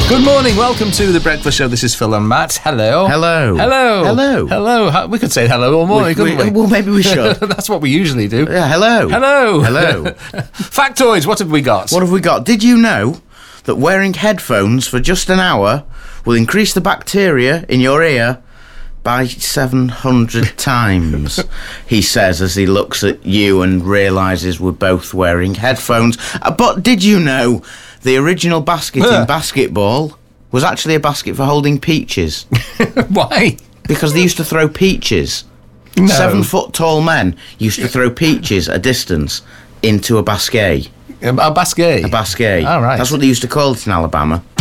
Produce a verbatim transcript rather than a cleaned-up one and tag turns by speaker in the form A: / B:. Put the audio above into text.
A: Good morning, welcome to the Breakfast Show. This is Phil and Matt. Hello.
B: Hello.
A: Hello.
B: Hello.
A: Hello. Ha- We could say hello all morning,
B: We-
A: couldn't
B: we-
A: we?
B: well, maybe we should.
A: That's what we usually do.
B: Yeah, hello.
A: Hello.
B: Hello.
A: Factoids, what have we got?
B: What have we got? Did you know that wearing headphones for just an hour will increase the bacteria in your ear by seven hundred times, he says as he looks at you and realises we're both wearing headphones. Uh, but did you know the original basket
A: Huh.
B: in basketball was actually a basket for holding peaches?
A: Why?
B: Because they used to throw peaches.
A: No.
B: Seven foot tall men used to throw peaches a distance into a basket.
A: Um, A basket.
B: A basket.
A: All right.
B: That's what they used to call it in Alabama.